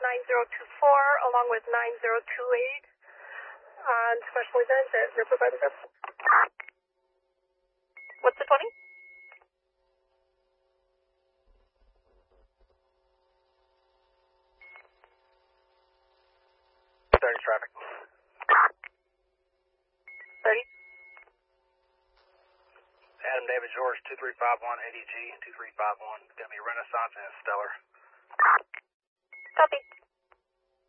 9024 along with 9028 on special event at River by the River. What's the 20? Traffic. 30. Adam David George 2351 ADG 2351. Gonna be Renaissance and Stellar. Copy.